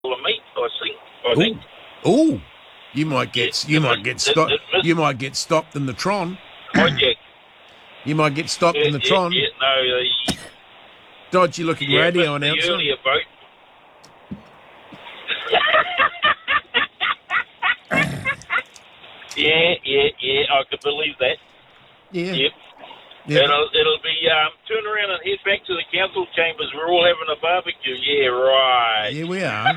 of meat. I think. Ooh, you might get stopped. You might get stopped in the Tron. Hijack. You might get stopped in the Tron. No, Dodgy looking radio the announcer. earlier boat. yeah, I could believe that. Yeah. Yep. Yeah. It'll be turn around and head back to the council chambers. We're all having a barbecue. Yeah, right. Yeah, we are.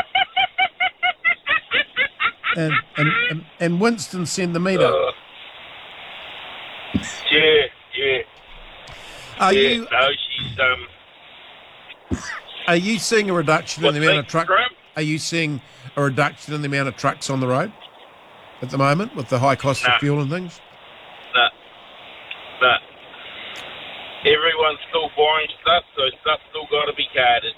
and Winston send the meter. Yeah. Are you? No, she's Are you seeing a reduction in the amount of trucks? Graham? Are you seeing a reduction in the amount of trucks on the road at the moment with the high cost of fuel and things? No. Everyone's still buying stuff, so stuff's still got to be carded.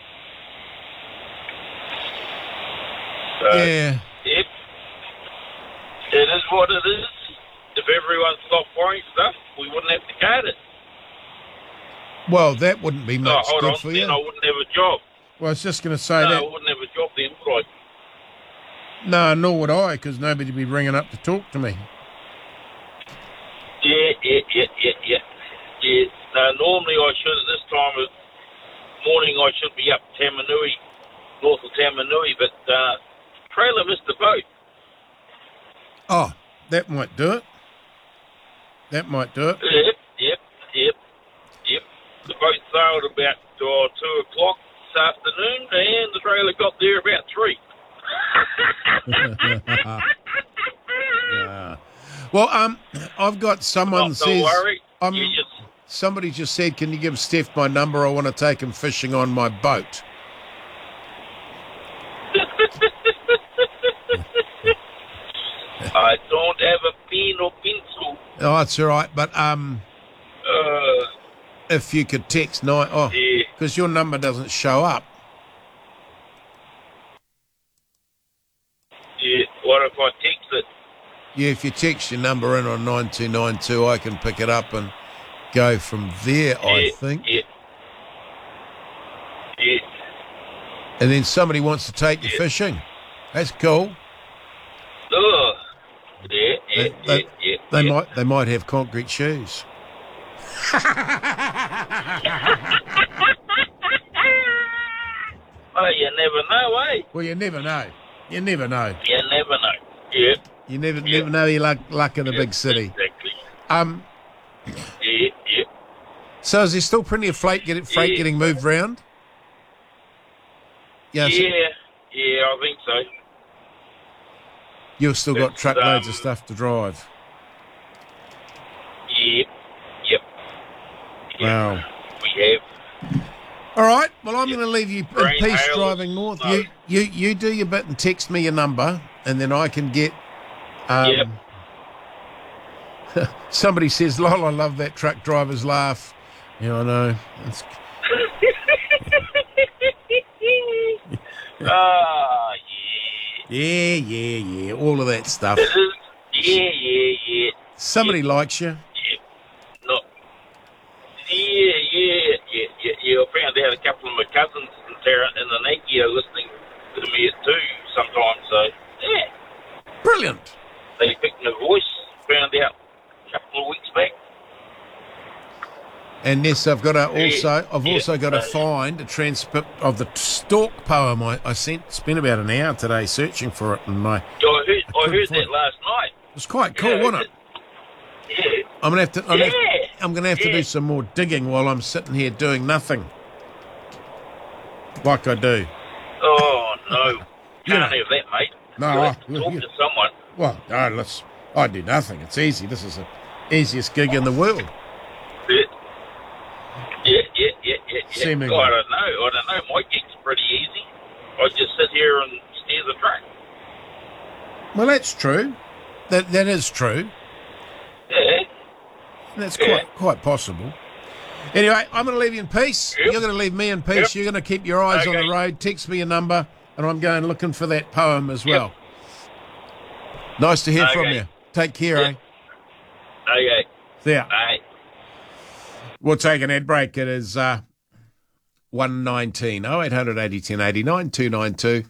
Yeah. Yep. It is what it is. If everyone stopped buying stuff, we wouldn't have to card it. Well, that wouldn't be much good for you. Then I wouldn't have a job. Well, I was just going to say I that. wouldn't have a job then, would I? No, nor would I, because nobody would be ringing up to talk to me. Yeah. No, normally I should, at this time of morning, I should be up Tamanui, north of Tamanui, but trailer missed the boat. Oh, that might do it. Yep. The boat sailed about 2 o'clock this afternoon, and the trailer got there about 3. Yeah. Well, I've got someone Don't says. worry. Somebody just said, "Can you give Steph my number? I want to take him fishing on my boat." I don't have a pen or pencil. Oh, that's all right. But if you could text because your number doesn't show up. Yeah. What if I text it? Yeah, if you text your number in on 9292, I can pick it up and go from there, I think. Yeah. And then somebody wants to take you fishing. That's cool. They might have concrete shoes. Oh, you never know, eh? Well, you never know. You never know. Yeah. You never know your luck in a big city. Exactly. Yeah. So is there still plenty of freight getting moved around? Yes. Yeah, I think so. You've still got truckloads of stuff to drive. Yep. Wow. We have. All right. Well, I'm going to leave you in peace Hail, driving north. no. You do your bit and text me your number, and then I can get. Somebody says, "Lol, I love that truck driver's laugh." Yeah, I know. Yeah. Yeah. All of that stuff. It is. Yeah. Somebody likes you. No. Yeah. I found out a couple of my cousins in the Nike are listening to me too sometimes. So yeah. Brilliant. They picked my voice. Found out a couple of weeks back. And yes, I've also got to find a transcript of the Stork poem I spent about an hour today searching for it, and I heard that last night. It was quite cool, wasn't it? Yeah. I'm gonna have to do some more digging while I'm sitting here doing nothing, like I do. Oh no, can't have that, mate. No, you have to talk to someone. Well, no, I do nothing. It's easy. This is the easiest gig in the world. Yeah. Seemingly. I don't know. My gig's pretty easy. I just sit here and steer the truck. Well, that's true. That is true. Yeah. That's quite possible. Anyway, I'm going to leave you in peace. Yep. You're going to leave me in peace. Yep. You're going to keep your eyes on the road. Text me your number, and I'm going looking for that poem as well. Nice to hear from you. Take care, eh? Okay. See ya. Bye. We'll take an ad break. It is 119 0800 80 10 89 292